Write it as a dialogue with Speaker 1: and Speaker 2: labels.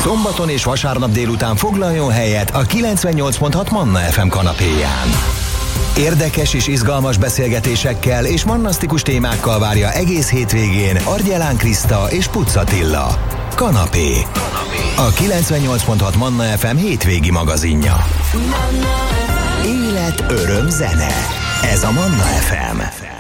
Speaker 1: Szombaton és vasárnap délután foglaljon helyet a 98.6 Manna FM kanapéján. Érdekes és izgalmas beszélgetésekkel és mannasztikus témákkal várja egész hétvégén Argyelán Kriszta és Pucz Attila. Kanapé. A 98.6 Manna FM hétvégi magazinja. Élet, öröm, zene. Ez a Manna FM.